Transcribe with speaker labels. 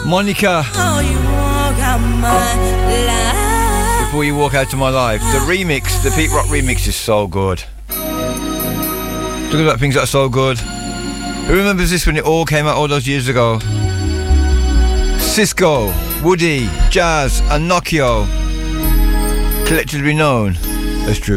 Speaker 1: Monica. Before You Walk Out of My Life. The remix, the Pete Rock remix is so good. Talking about things that are so good. Who remembers this when it all came out all those years ago? Cisco, Woody, Jazz and Nokia, collectively known as True.